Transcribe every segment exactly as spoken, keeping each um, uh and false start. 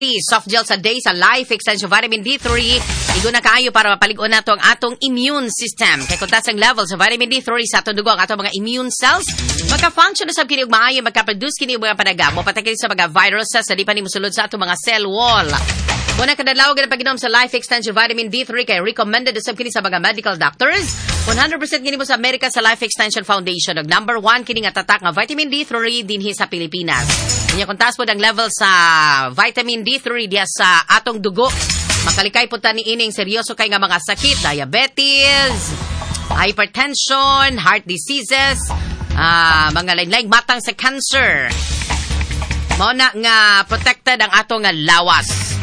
soft gel sa day sa Life Extension Vitamin D three. Igo na kaayo para mapaligon nato ang atong immune system. Kay kung taas ang level sa vitamin D three sa atong dugo, ang atong mga immune cells, magka-function na sab kini og maayo, magka-produce kini og mga panagamo, patakil sa mga viruses sa di pa ni mosulod sa atong mga cell wall. Muna kadalaw gid pag-inom sa Life Extension Vitamin D three kay recommended usab kini sa mga medical doctors. one hundred percent kini mo sa America sa Life Extension Foundation. Og number one kini nga tatak nga vitamin D three dinhi sa Pilipinas. Kanya kung taas po ang level sa vitamin D three diya sa atong dugo, makalikay po ta ni ining seryoso kay nga mga sakit, diabetes, hypertension, heart diseases, uh, mga lain-lain matang sa cancer. Mao na nga protected ang atong nga lawas.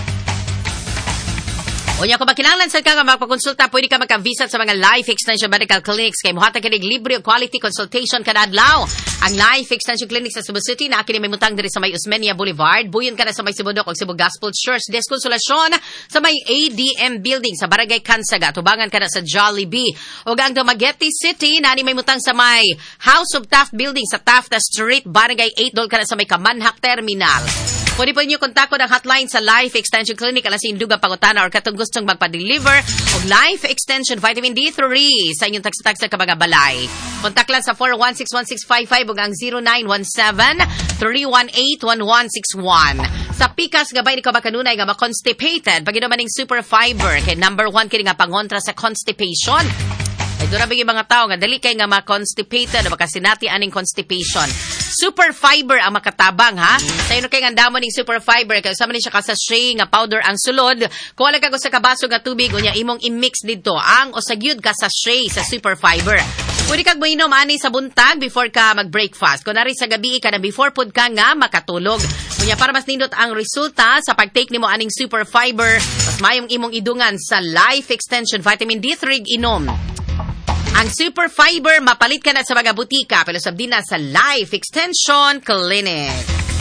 O niya, kung makinahanglan sa ka nga magpakonsulta, pwede ka magka-visit sa mga Life Extension Medical Clinics kay muhatag kinig libre o quality consultation kada adlaw. Ang Life Extension Clinics sa Cebu City na kini may mutang diri sa may Usmeña Boulevard, buyon ka na sa may Sibundok o Cebu Gospel Church, Deskonsolasyon sa may A D M Building sa Barangay Kansaga, tubangan ka na sa Jollibee. O ang Dumaguete City na may mutang sa may House of Taft Building sa Taft Street, Barangay eight dol ka na sa may Kamanhak Terminal. Pwede po niyo kontakto ng hotline sa Life Extension Clinic alas Induga Pangutana or katong gustong magpa-deliver og Life Extension Vitamin D three sa inyong tagsa-tagsa ka mga balay. Kontak lang sa four one six one six five five ug ang zero nine one seven three one eight one one six one. Sa pikas gabay ni ka ba kanunay nga ma-constipated pag-inom ning super fiber kay number one kini nga pangontra sa constipation. Ay dura bigi mga tao nga dali kay nga ma-constipated o makasinati aning constipation. Super fiber ang makatabang ha. Sa ino kay nga damo ning super fiber kay usama ni siya ka sachet nga powder ang sulod. Kung wala ka sa kabaso nga tubig unya imong i-mix didto ang usagyud ka sachet sa super fiber. Pwede kag mainom ani sa buntag before ka mag-breakfast. Kunari sa gabi ka na before pud ka nga makatulog. Unya para mas nindot ang resulta sa pag-take nimo aning super fiber, mas mayong imong idungan sa Life Extension Vitamin D three inom. Ang super fiber mapalit ka na sa mga butika pero sabdi na sa Life Extension Clinic.